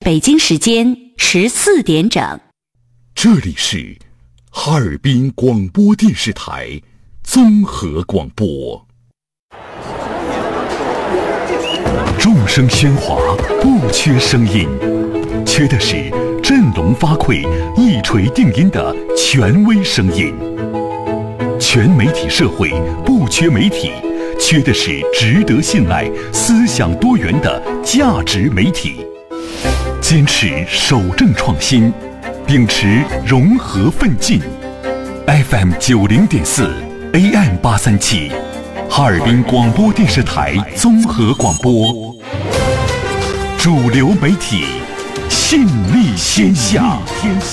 北京时间14点整。 这里是哈尔滨广播电视台综合广播。众声喧哗，不缺声音，缺的是振聋发聩、一锤定音的权威声音。全媒体社会不缺媒体，缺的是值得信赖、思想多元的价值媒体。坚持守正创新，秉持融合奋进。FM 90.4 AM 837，哈尔滨广播电视台综合广播，主流媒体，信力天下。